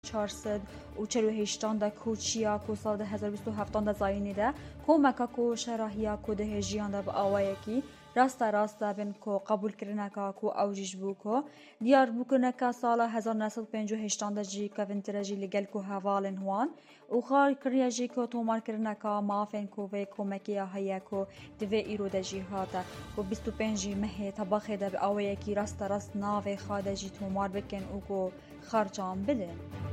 400 و 48 دا کوچیا کو سال ده 2027 دا زاینی ده کومکا کو شراحیا کو ده هجیان دا با آوایکی راستا بین کو قبول کرنکا کو اوجیش بو کو دیار بو کنکا سال 1958 دا جی کونترجی لگل کو حوالن هوان و خار کریا جی کو تومار کرنکا مافین کو و کومکیا هیا کو دوی ایرو دا جی هاتا کو 25 مه طبخه دا با آوایکی راست ناوی خاده جی تومار بکن او کو خرجان بدن.